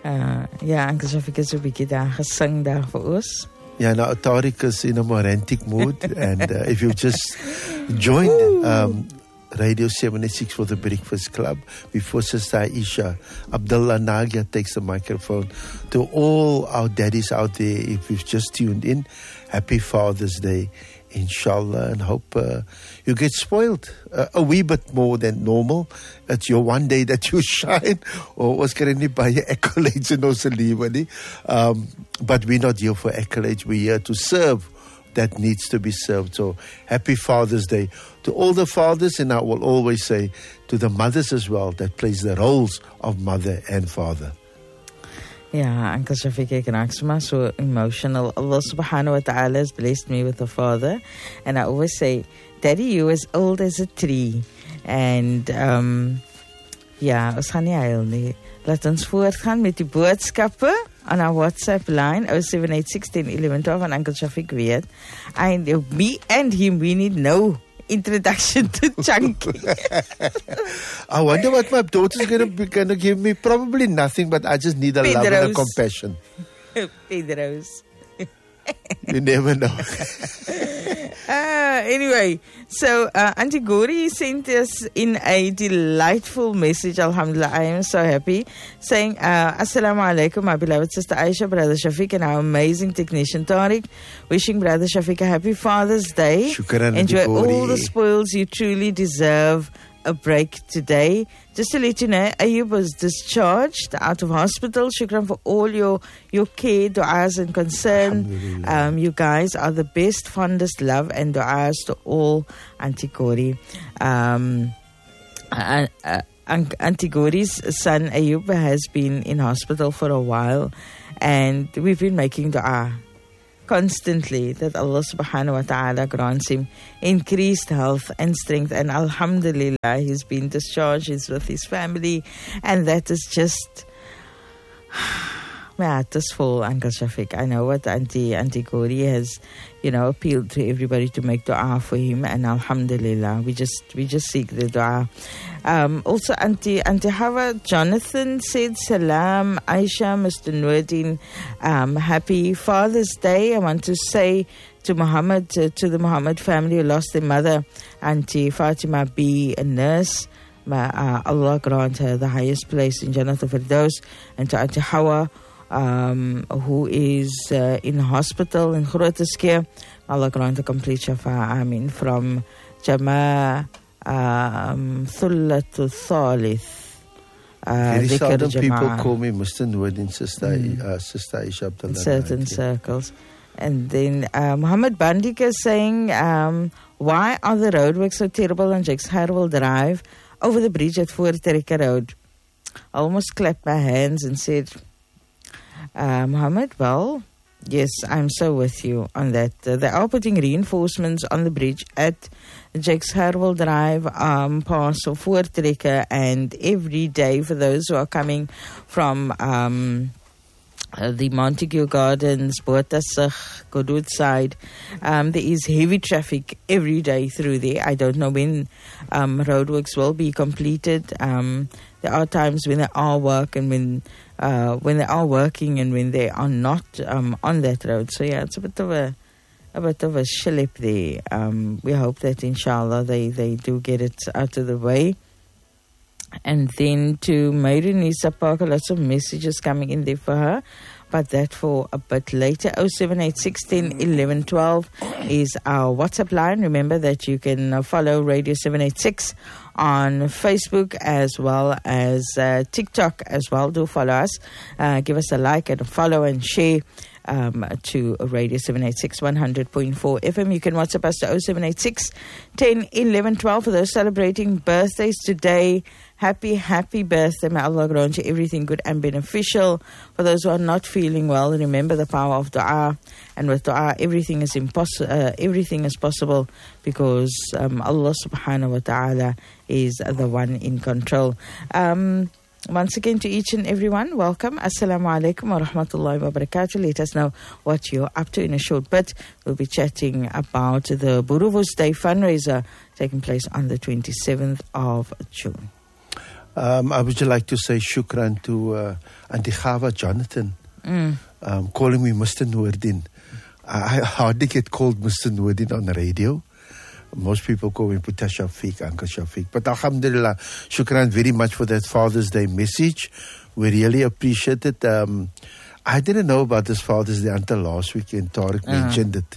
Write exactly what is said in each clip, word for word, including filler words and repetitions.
Uh, ja, Uncle Shafiq is 'n bietjie daar gesing daar vir ons. Ja, nou Tariq is in a romantic mood, and uh, if you've just joined um, Radio seven eighty-six for the Breakfast Club, before Sister Aisha, Abdullah Nagia takes the microphone. To all our daddies out there, if you've just tuned in, happy Father's Day, inshallah, and hope uh, you get spoiled uh, a wee bit more than normal. It's your one day that you shine, or was currently by your accolades and also leave. Um, but we're not here for accolades, we're here to serve that needs to be served. So happy Father's Day to all the fathers, and I will always say to the mothers as well that plays the roles of mother and father. Yeah, Uncle Shafiq, I can ask me so emotional. Allah subhanahu wa ta'ala has blessed me with a father, and I always say, Daddy, you as old as a tree. And um, ja, ons gaan nie huil nie. Laat ons voortgaan met die boodskappe on our WhatsApp line oh seven eight six, one oh, one one twelve, and Uncle Shafiq weet. And uh, me and him, we need no introduction to Chunky. I wonder what my daughter's going to be going to give me. Probably nothing, but I just need a Pedro's. love and a compassion. Pedro's. You never know. uh, anyway, so uh, Auntie Gori sent us in a delightful message. Alhamdulillah, I am so happy. Saying, uh, Assalamu alaikum, my beloved sister Aisha, Brother Shafiq, and our amazing technician Tariq. Wishing Brother Shafiq a happy Father's Day. Shukran, Enjoy all the spoils you truly deserve. A break today. Just to let you know, Ayub was discharged out of hospital. Shukran for all your, your care, du'as and concern. Um, you guys are the best, fondest love and du'as to all Auntie Gori. Um, uh, uh, Auntie Gori's son Ayub has been in hospital for a while, and we've been making du'a constantly that Allah subhanahu wa ta'ala grants him increased health and strength, and alhamdulillah he's been discharged, he's with his family, and that is just my heart is full, Uncle Shafiq. I know what Auntie, Auntie Gori has, you know, appealed to everybody to make dua for him, and alhamdulillah, we just we just seek the dua. Um, also, Auntie, Auntie Hawa Jonathan said, Salam, Aisha, Mister Nuruddin, um, happy Father's Day. I want to say to Muhammad, uh, to the Muhammad family who lost their mother, Auntie Fatima B, a nurse, uh, Allah grant her the highest place in Jannat al-Firdaus, and to Auntie Hawa, Um, who is uh, in hospital in Grooteskier. Allah grant a complete shafa. I mean, from Jama um, Thullatu Thalith. Uh, Very seldom people call me Mister Nuruddin, Sister, mm. uh, Sister Aisha Abdullah. In certain night, circles. Yeah. And then uh, Muhammad Bandika saying, um, why are the roadworks so terrible on Jakes Harwell Drive over the bridge at Voortrekker Road? I almost clapped my hands and said, Uh, Muhammad, well, yes, I'm so with you on that. Uh, they are putting reinforcements on the bridge at Jakes Harwell Drive, um, pass of Voortrekker, and every day for those who are coming from um, uh, the Montague Gardens, Botasig, Godood side, um, there is heavy traffic every day through there. I don't know when um, roadworks will be completed. Um, there are times when they are work and when Uh, when they are working and when they are not um, on that road. So yeah, it's a bit of a a bit of a shillip there. Um, we hope that inshallah they, they do get it out of the way. And then to Mayronisa Parker, lots of messages coming in there for her, but that for a bit later. oh seven eight six, one oh, one one twelve is our WhatsApp line. Remember that you can uh, follow Radio seven eighty-six on Facebook as well as uh, TikTok as well. Do follow us. Uh, give us a like and a follow and share um, to Radio seven eighty-six one hundred point four F M. You can WhatsApp us to oh seven eight six, one oh, one one twelve for those celebrating birthdays today. Happy, happy birthday. May Allah grant you everything good and beneficial. For those who are not feeling well, remember the power of dua. And with dua, everything is impossible. Uh, everything is possible because um, Allah subhanahu wa ta'ala is the one in control. Um, once again to each and everyone, welcome. Assalamu alaikum wa rahmatullahi wa barakatuh. Let us know what you're up to in a short bit. We'll be chatting about the Boerewors Day fundraiser taking place on the twenty-seventh of June. Um, I would just like to say shukran to uh, Auntie Chava Jonathan, Mm. um, calling me Mister Noordin. I, I hardly get called Mister Noordin on the radio. Most people call me Puta Shafiq, Uncle Shafiq. But alhamdulillah, shukran very much for that Father's Day message. We really appreciate it. Um, I didn't know about this Father's Day until last week, and Tariq Uh-huh. mentioned it.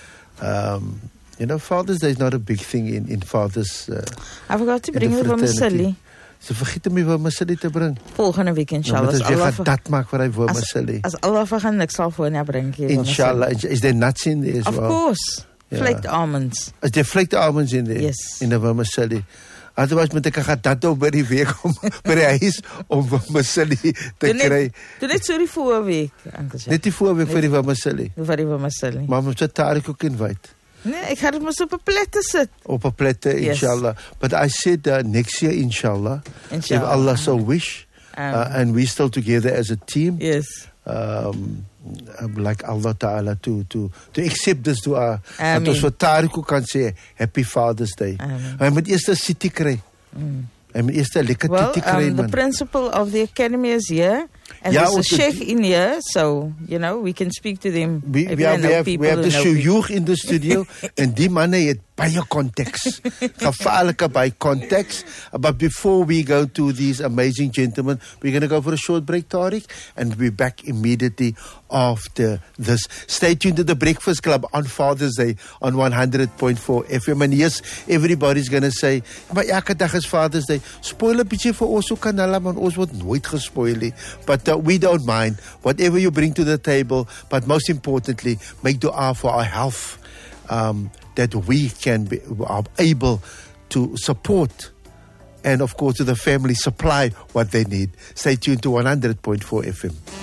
Um, you know, Father's Day is not a big thing in, in fathers. Uh, I forgot to in bring the the fraternity. vermicelli. Ze vergeet om die vermicelli te bring. Volgende week, Nou, inshallah. moet As ons weer Allah gaan dat maak vir die vermicelli. As Allah gaan niks sal voor nie bring nie. Inshallah. Is there nuts in there as Of well? course. Ja. Flaked almonds. Is there flaked almonds in there? Yes. In the vermicelli. Otherwise moet ek gaan dat op by die week om by die huis om vermicelli te Doe kry. net, doe net so die voorweek, Uncle Shafiq. Net die voorweek vir die vermicelli. Doe vir die vermicelli. Maar ons het Tariq ook invite. Nee, ek gaan dit mos op 'n plette sit. Op 'n plette, Yes. inshallah. But I said uh, next year, inshallah, Inshallah. if Allah so wish, Um, uh, and we still together as a team, Yes. um, I would like Allah Ta'ala to, to, to accept this dua. Amen. Dat ons vir Tariq ook kan sê, Happy Father's Day. Amen. Hy moet eers 'n city kry. Mm. Hy moet eers 'n lekker Well, titi kry, um, the man. principal of the academy is here. And Ja, there's a ons- sheikh in here, so, you know, we can speak to them. We, Maybe we, I have, we, know have, people we have who the know people. shuyukh in the studio en die manne het baie contacts. Gevaarlike by contacts. But before we go to these amazing gentlemen, we're going to go for a short break, Tariq, and we'll be back immediately after this. Stay tuned to the Breakfast Club on Father's Day on one hundred point four F M. And yes, everybody's going to say, maar elke dag is Father's Day. Spoil 'n bietjie vir ons ook, Kanala, man, ons word nooit gespoil nie. But uh, we don't mind. Whatever you bring to the table, but most importantly, make dua for our health, um, that we can be are able to support, and of course to the family supply what they need. Stay tuned to one hundred point four F M.